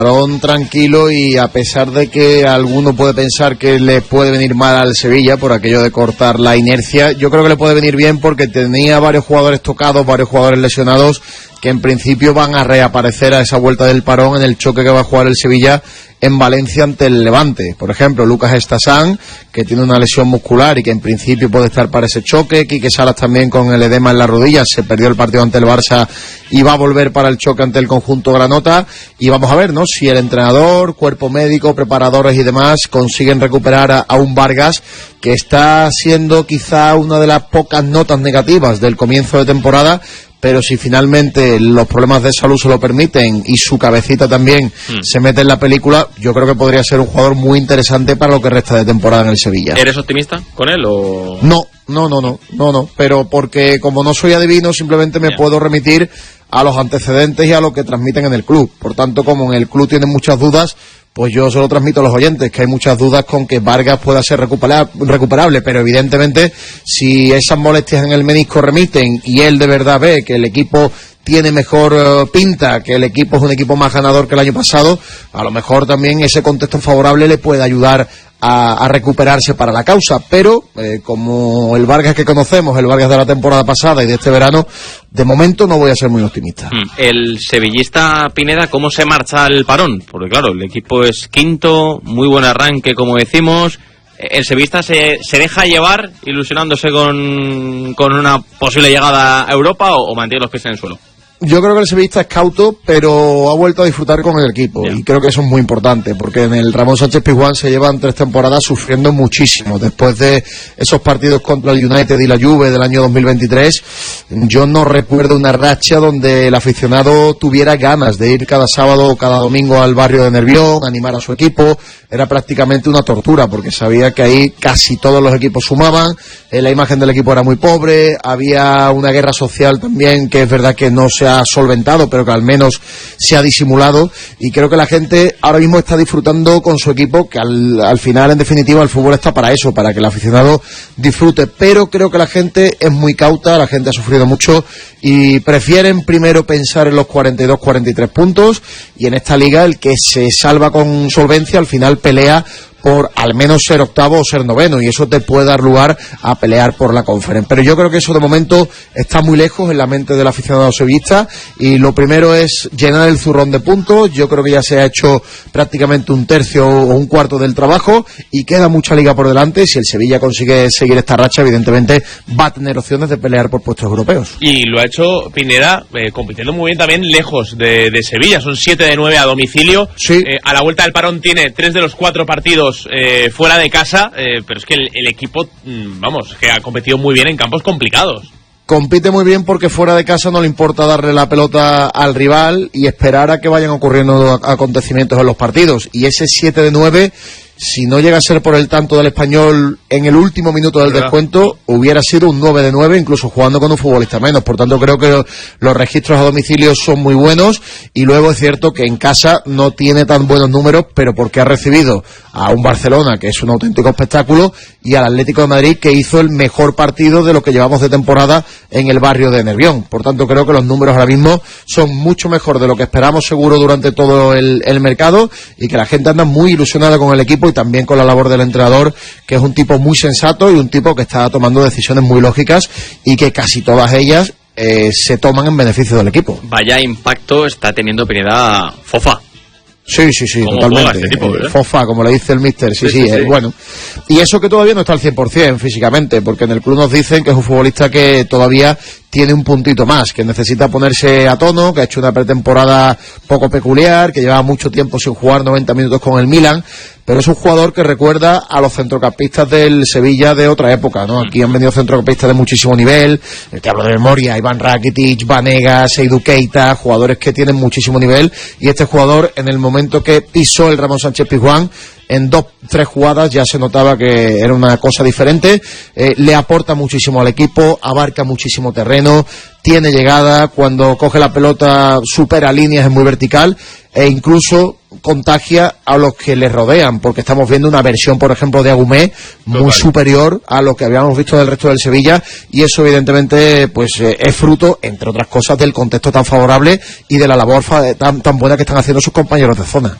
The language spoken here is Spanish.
tranquilo, y a pesar de que alguno puede pensar que le puede venir mal al Sevilla por aquello de cortar la inercia, yo creo que le puede venir bien porque tenía varios jugadores tocados, varios jugadores lesionados que en principio van a reaparecer a esa vuelta del parón en el choque que va a jugar el Sevilla en Valencia ante el Levante. Por ejemplo, Lucas Estasán, que tiene una lesión muscular y que en principio puede estar para ese choque. Quique Salas también con el edema en la rodilla, se perdió el partido ante el Barça y va a volver para el choque ante el conjunto granota. Y vamos a ver, ¿no?, si el entrenador, cuerpo médico, preparadores y demás consiguen recuperar a un Vargas que está siendo quizá una de las pocas notas negativas del comienzo de temporada, pero si finalmente los problemas de salud se lo permiten y su cabecita también se mete en la película, yo creo que podría ser un jugador muy interesante para lo que resta de temporada en el Sevilla. ¿Eres optimista con él o...? No, pero porque como no soy adivino, simplemente me puedo remitir a los antecedentes y a lo que transmiten en el club. Por tanto, como en el club tienen muchas dudas, pues yo se lo transmito a los oyentes, que hay muchas dudas con que Vargas pueda ser recuperable, pero evidentemente si esas molestias en el menisco remiten y él de verdad ve que el equipo tiene mejor pinta, que el equipo es un equipo más ganador que el año pasado, a lo mejor también ese contexto favorable le puede ayudar a recuperarse para la causa, pero como el Vargas que conocemos, el Vargas de la temporada pasada y de este verano, de momento no voy a ser muy optimista. El sevillista Pineda, ¿cómo se marcha al parón? Porque claro, el equipo es quinto, muy buen arranque como decimos. ¿El sevillista se deja llevar ilusionándose con una posible llegada a Europa o mantiene los pies en el suelo? Yo creo que el sevillista es cauto, pero ha vuelto a disfrutar con el equipo, y creo que eso es muy importante, porque en el Ramón Sánchez Pizjuán se llevan 3 temporadas sufriendo muchísimo. Después de esos partidos contra el United y la Juve del año 2023, yo no recuerdo una racha donde el aficionado tuviera ganas de ir cada sábado o cada domingo al barrio de Nervión, animar a su equipo. Era prácticamente una tortura, porque sabía que ahí casi todos los equipos sumaban, la imagen del equipo era muy pobre, había una guerra social también, que es verdad que no se ha solventado, pero que al menos se ha disimulado, y creo que la gente ahora mismo está disfrutando con su equipo, que al final, en definitiva, el fútbol está para eso, para que el aficionado disfrute, pero creo que la gente es muy cauta, la gente ha sufrido mucho y prefieren primero pensar en los 42, 43 puntos, y en esta liga el que se salva con solvencia al final pelea por al menos ser octavo o ser noveno, y eso te puede dar lugar a pelear por la Conference. Pero yo creo que eso de momento está muy lejos en la mente del aficionado sevillista, y lo primero es llenar el zurrón de puntos. Yo creo que ya se ha hecho prácticamente un tercio o un cuarto del trabajo y queda mucha liga por delante. Si el Sevilla consigue seguir esta racha, evidentemente va a tener opciones de pelear por puestos europeos. Y lo ha hecho Pineda compitiendo muy bien también lejos de Sevilla. Son 7 de 9 a domicilio. Sí. A la vuelta del parón tiene 3 de los 4 partidos fuera de casa, pero es que el equipo, que ha competido muy bien en campos complicados. Compite muy bien porque fuera de casa no le importa darle la pelota al rival y esperar a que vayan ocurriendo acontecimientos en los partidos. Y ese 7 de 9, si no llega a ser por el tanto del Español en el último minuto del descuento, hubiera sido un 9 de 9, incluso jugando con un futbolista menos. Por tanto, creo que los registros a domicilio son muy buenos, y luego es cierto que en casa no tiene tan buenos números, pero porque ha recibido a un Barcelona que es un auténtico espectáculo, y al Atlético de Madrid, que hizo el mejor partido de lo que llevamos de temporada en el barrio de Nervión. Por tanto, creo que los números ahora mismo son mucho mejor de lo que esperamos seguro durante todo el mercado, y que la gente anda muy ilusionada con el equipo y también con la labor del entrenador, que es un tipo muy sensato y un tipo que está tomando decisiones muy lógicas, y que casi todas ellas se toman en beneficio del equipo. Vaya impacto está teniendo Pineda Fofa. Sí, totalmente. Este tipo, Fofa, como le dice el míster, sí. Bueno. Y eso que todavía no está al 100% físicamente, porque en el club nos dicen que es un futbolista que todavía tiene un puntito más, que necesita ponerse a tono, que ha hecho una pretemporada poco peculiar, que lleva mucho tiempo sin jugar 90 minutos con el Milan, pero es un jugador que recuerda a los centrocampistas del Sevilla de otra época, ¿no? Aquí han venido centrocampistas de muchísimo nivel, te hablo de memoria, Iván Rakitic, Vanega, Seydou Keita, jugadores que tienen muchísimo nivel, y este jugador, en el momento que pisó el Ramón Sánchez Pizjuán, en 2-3 jugadas ya se notaba que era una cosa diferente. Le aporta muchísimo al equipo, abarca muchísimo terreno, tiene llegada, cuando coge la pelota supera líneas, es muy vertical, e incluso contagia a los que le rodean, porque estamos viendo una versión, por ejemplo, de Agumé muy superior a lo que habíamos visto del resto del Sevilla, y eso evidentemente pues es fruto, entre otras cosas, del contexto tan favorable y de la labor tan buena que están haciendo sus compañeros de zona.